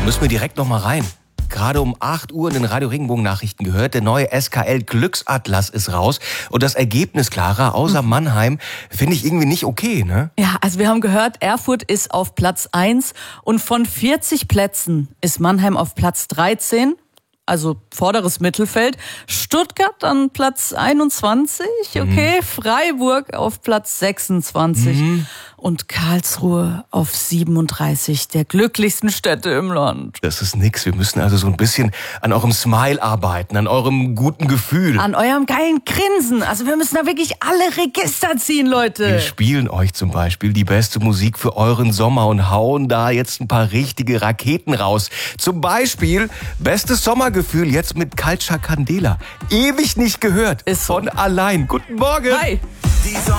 Müssen wir direkt noch mal rein. Gerade um 8 Uhr in den Radio-Regenbogen-Nachrichten gehört, der neue SKL-Glücksatlas ist raus. Und das Ergebnis, Clara, außer Mannheim, finde ich irgendwie nicht okay, ne? Ja, also wir haben gehört, Erfurt ist auf Platz 1 und von 40 Plätzen ist Mannheim auf Platz 13. Also vorderes Mittelfeld. Stuttgart an Platz 21, okay. Freiburg auf Platz 26 und Karlsruhe auf 37, der glücklichsten Städte im Land. Das ist nix. Wir müssen also so ein bisschen an eurem Smile arbeiten, an eurem guten Gefühl. An eurem geilen Grinsen. Also wir müssen da wirklich alle Register ziehen, Leute. Wir spielen euch zum Beispiel die beste Musik für euren Sommer und hauen da jetzt ein paar richtige Raketen raus. Zum Beispiel bestes Sommergefühl jetzt mit Culture Candela. Ewig nicht gehört. Ist so. Von allein. Guten Morgen. Hi.